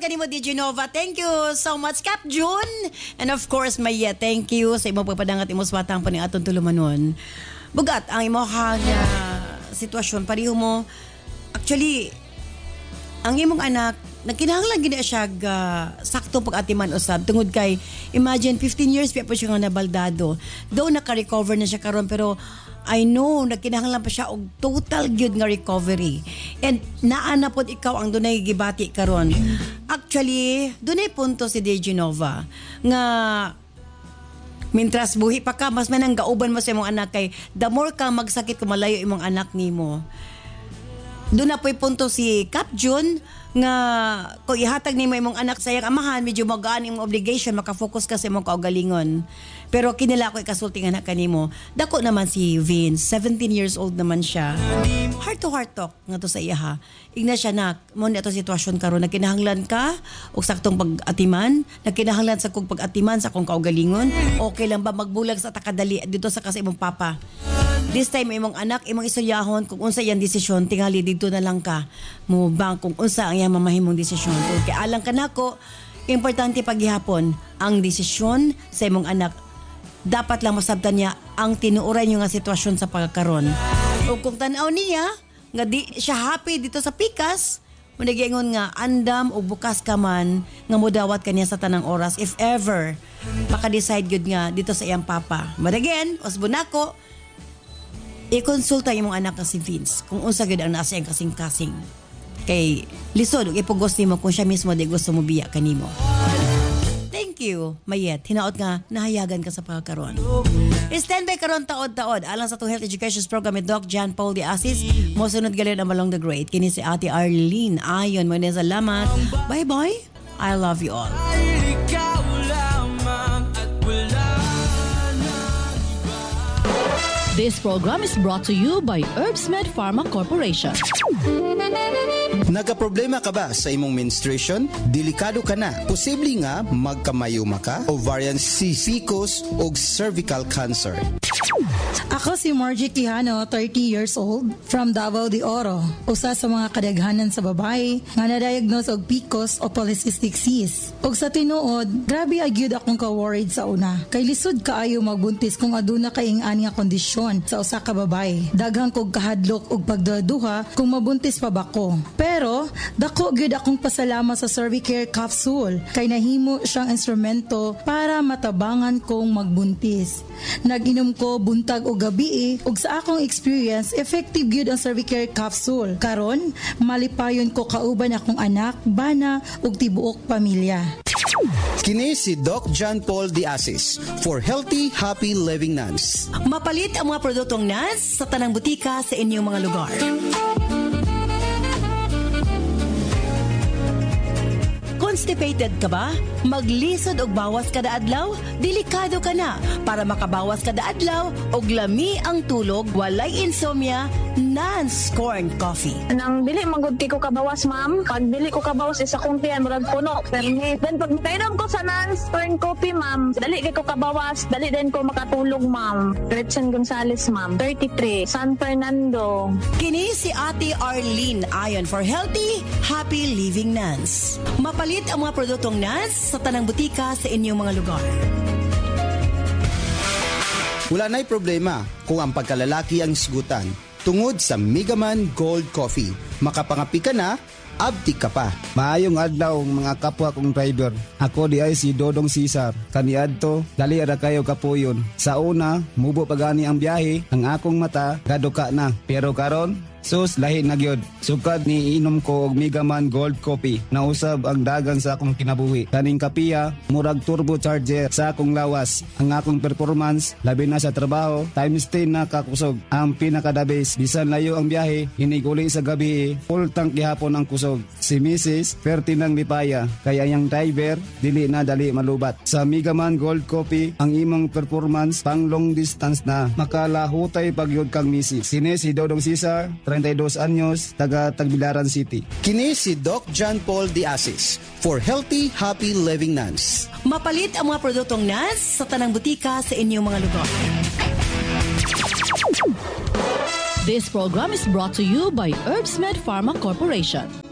kanimo DJ Nova. Thank you so much Cap June. And of course Maya, thank you sa imong pagpadangat imong swatang pa ning aton tulumanon. Bugat ang imong sitwasyon pareho mo. Actually, ang imong anak nagkinahanglan gid siya sakto pag-atiman usab tungod kay imagine 15 years pa siya nga nabaldado. Though naka-recover na siya karon pero I know nagkinahanglan pa siya og total gyud nga recovery. And naa na pod ikaw ang dunay gibati karon. Actually, dunay punto si DJ Nova nga mintras buhi pa ka mas manang gauban mo sa imong anak kay the more ka magsakit kung malayo imong anak nimo. Doon na po'y punto si Cap June nga kung ihatag ni mo imong anak sa iyang amahan, medyo magaan imong obligation, makafocus ka sa imong kaugalingon. Pero kinila ko ikasulti nga anak kanimo. Dako naman si Vince, 17 years old naman siya. Heart to heart talk nga to sa iya ha. Igna siya nak, mo ni ato sitwasyon karon nagkinahanglan ka og saktong pag-atiman, nagkinahanglan sa kong pag-atiman sa kong kaugalingon. Okay lang ba magbulag sa takadali dito sa kasi imong papa? This time imong anak imong isoyahon kung unsa iyang desisyon tingali dito na lang ka mo bang kung unsa ang iyang mamahimong desisyon. Kay alang kanako importante paghihapon ang desisyon sa imong anak. Dapat lang masabtan niya ang tinuuray niyo nga sitwasyon sa pagkakaron. O kung tan-aw niya nga di siya happy dito sa pikas, manigingon nga andam o bukas ka man nga modawat kaniya sa tanang oras if ever maka-decide gyud nga dito sa iyang papa. But again, usbon nako i-consulta imong anak nga si Vince kung unsa gyud ang nasa iyang kasing-kasing. Kay lisod ug ipugos nimo kung siya mismo di gusto mo biya kanimo. Thank you, Mayet. Hinaot nga nahayagan ka sa pagkakaroon. Stand by karon taod-taod alang sa health education program ni Doc John Paul de Asis. Mosunod galing ang Along the Great. Kini si Ate Arlene. Ayon mo salamat. Bye-bye. I love you all. This program is brought to you by Herbsmed Pharma Corporation. Nagaproblema ka ba sa imong menstruation? Delikado ka na. Posible nga magkamayuma ka, ovarian cyst, PCOS o cervical cancer. Ako si Margie Quijano, 30 years old, from Davao de Oro. Usa sa mga kadaghanan sa babae nga na-diagnose og PCOS o polycystic cyst. Og sa tinuod, grabe agyud akong ka-worried sa una. Kay lisod kaayo magbuntis kung aduna kaing-ani nga kondisyon sa usa ka babae. Daghang kog kahadlok og pagduduha kung mabuntis pa ba ko. Pero dako gyud akong pasalamat sa Cervicare capsule kay nahimo siyang instrumento para matabangan kong magbuntis. Nag-inom ko buntag o gabi ug sa akong experience effective gyud ang Cervicare capsule. Karon malipayon ko kauban akong anak, bana ug tibuok pamilya. Kini si Doc John Paul de Asis for Healthy Happy Living Nuns. Mapalit ang mga produktong NANS sa tanang butika sa inyong mga lugar. Constipated ka ba? Maglisod og bawas kada adlaw? Delikado ka na. Para makabawas kada adlaw og lami ang tulog, walay insomnia, NANS Corn Coffee. Nang dili magudti ko kabawas, ma'am. Pag dili ko kabawas isa kong tiyan murag puno. Permit. Then pag kainom ko sa NANS Corn Coffee, ma'am, dali kay ko kabawas, dali din ko makatulog, ma'am. Gretchen Gonzalez, ma'am, 33, San Fernando. Kini si Ate Arlene ayon for Healthy Happy Living NANS. Mapalit ang mga produktong NANS sa tanang butika sa inyong mga lugar. Wala na'y problema kung ang pagkalalaki ang isgutan tungod sa Megaman Gold Coffee. Makapangapi ka na, abdi ka pa. Maayong adlaw mga kapwa kong driver. Ako di ay si Dodong Cesar. Kaniadto, dali ara kayo kapuyon. Sa una, mubo pagani ang biyahe, ang akong mata gaduka na. Pero karon, sus lahi na gyud. Sukad ni inom ko og Megaman Gold Coffee. Nausab ang dagan sa akong kinabuhi. Kaning kapiya, murag turbocharger sa akong lawas. Ang akong performance, labi na sa trabaho, times 10 na kakusog. Ang pinakadabis, bisan layo ang biyahe, hiniguli sa gabi, full tank gihapon ang kusog. Si Mrs. Ferdinand Lipaya, kaya yang driver, dili na dali malubat. Sa Megaman Gold Coffee, ang imong performance pang long distance na. Makalahutay pagyud kang Mrs. Sine si Dodong Cesar, 32 anyos, taga Tagbilaran City. Kini si Doc John Paul de Asis for Healthy Happy Living Nuns. Mapalit ang mga produktong NANS sa tanang butika sa inyong mga lugar. This program is brought to you by Herbsmed Pharma Corporation.